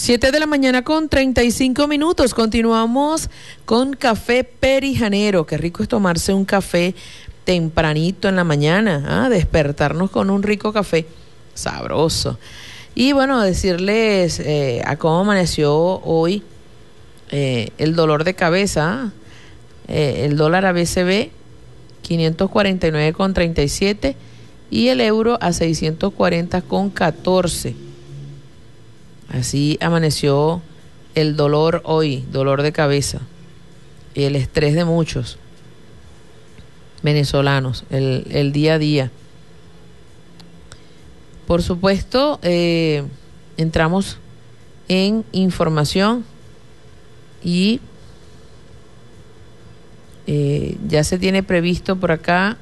7 de la mañana con 35 minutos. Continuamos con Café Perijanero. Qué rico es tomarse un café tempranito en la mañana, despertarnos con un rico café sabroso. Y bueno, decirles a cómo amaneció hoy el dolor de cabeza. El dólar a BCB 549,37 y el euro a 640,14. Así amaneció el dolor hoy, dolor de cabeza, y el estrés de muchos venezolanos, el día a día. Por supuesto, entramos en información y ya se tiene previsto por acá.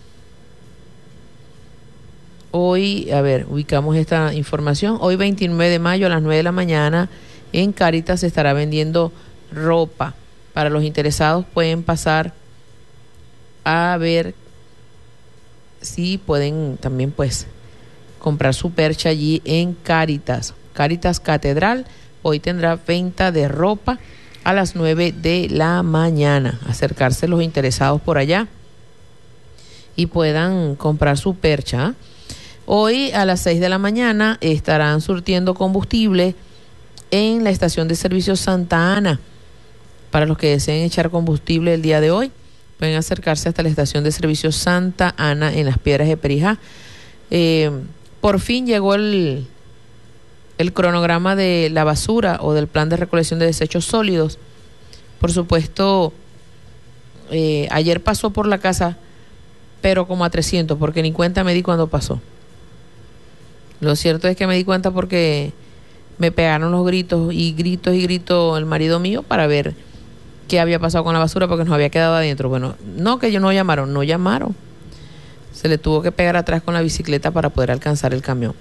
Hoy, ubicamos esta información. Hoy 29 de mayo a las 9 de la mañana en Cáritas se estará vendiendo ropa. Para los interesados pueden pasar a ver si pueden también pues comprar su percha allí en Cáritas. Cáritas Catedral hoy tendrá venta de ropa a las 9 de la mañana. Acercarse los interesados por allá y puedan comprar su percha. Hoy a las 6 de la mañana estarán surtiendo combustible en la estación de servicio Santa Ana. Para los que deseen echar combustible el día de hoy, pueden acercarse hasta la estación de servicio Santa Ana en Las Piedras de Perijá. Por fin llegó el cronograma de la basura o del plan de recolección de desechos sólidos. Por supuesto, ayer pasó por la casa, pero como a 300, porque ni cuenta me di cuando pasó. Lo cierto es que me di cuenta porque me pegaron los gritos el marido mío para ver qué había pasado con la basura porque nos había quedado adentro. Bueno, no que ellos no llamaron. Se le tuvo que pegar atrás con la bicicleta para poder alcanzar el camión.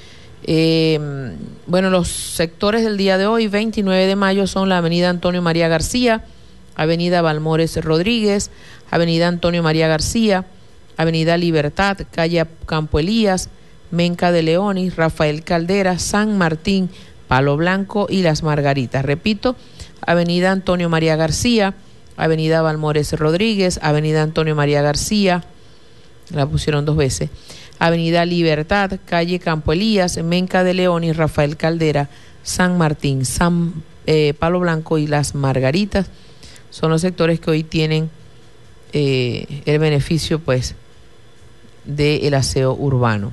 Bueno, los sectores del día de hoy, 29 de mayo, son la avenida Antonio María García, avenida Balmores Rodríguez, avenida Antonio María García, avenida Libertad, calle Campo Elías, Menca de Leonis, Rafael Caldera, San Martín, Palo Blanco y Las Margaritas. Repito, avenida Antonio María García, avenida Balmores Rodríguez, avenida Antonio María García, la pusieron 2 veces, avenida Libertad, calle Campo Elías, Menca de Leonis, Rafael Caldera, San Martín, Palo Blanco y Las Margaritas. Son los sectores que hoy tienen el beneficio pues del aseo urbano.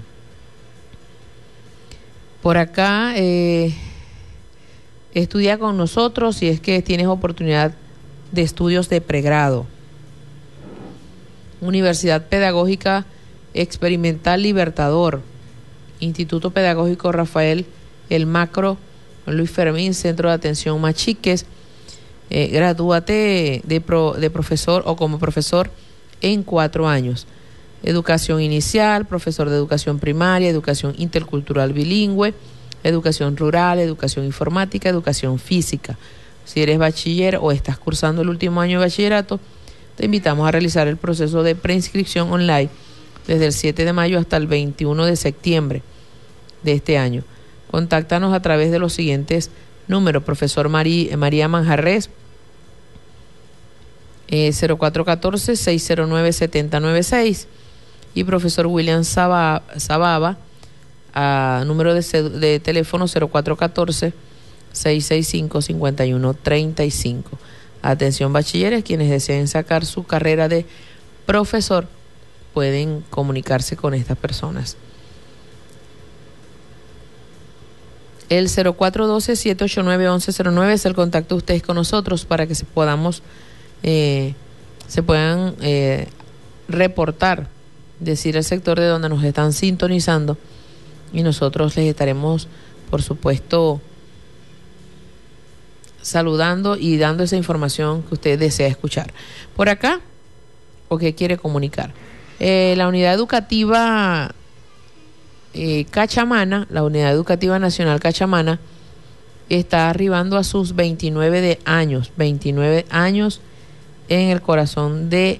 Por acá, estudia con nosotros si es que tienes oportunidad de estudios de pregrado. Universidad Pedagógica Experimental Libertador, Instituto Pedagógico Rafael El Macro, Luis Fermín, Centro de Atención Machiques. Gradúate de profesor o como profesor en 4 años. Educación inicial, profesor de educación primaria, educación intercultural bilingüe, educación rural, educación informática, educación física. Si eres bachiller o estás cursando el último año de bachillerato, te invitamos a realizar el proceso de preinscripción online desde el 7 de mayo hasta el 21 de septiembre de este año. Contáctanos a través de los siguientes números. Profesor María Manjarres, 0414-609-7096, y profesor William Sababa, a número de teléfono 0414-665-5135. Atención bachilleres, quienes deseen sacar su carrera de profesor pueden comunicarse con estas personas. El 0412-789-1109 es el contacto de ustedes con nosotros para que se puedan reportar, decir el sector de donde nos están sintonizando, y nosotros les estaremos, por supuesto, saludando y dando esa información que usted desea escuchar. Por acá, o que quiere comunicar. La unidad educativa Cachamana, la Unidad Educativa Nacional Cachamana, está arribando a sus 29 años en el corazón de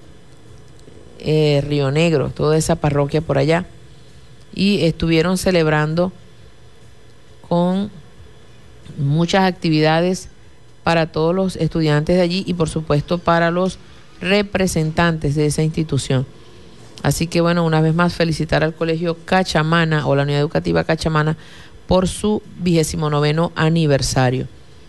Río Negro, toda esa parroquia por allá, y estuvieron celebrando con Muchas actividades para todos los estudiantes de allí y por supuesto para los representantes de esa institución. Así que bueno, una vez más felicitar al Colegio Cachamana o la Unidad Educativa Cachamana por su 29º aniversario.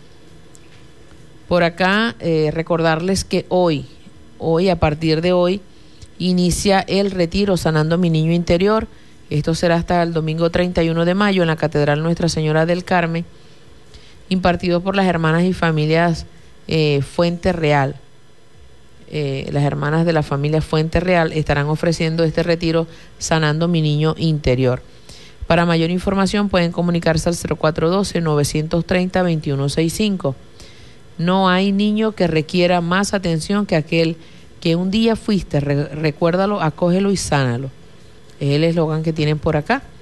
Por acá recordarles que hoy, a partir de hoy, inicia el retiro Sanando mi Niño Interior. Esto será hasta el domingo 31 de mayo en la Catedral Nuestra Señora del Carmen, impartido por las hermanas y familias Fuente Real. Las hermanas de la familia Fuente Real estarán ofreciendo este retiro Sanando mi Niño Interior. Para mayor información pueden comunicarse al 0412-930-2165. No hay niño que requiera más atención que aquel que un día fuiste. Recuérdalo, acógelo y sánalo. Es el eslogan que tienen por acá.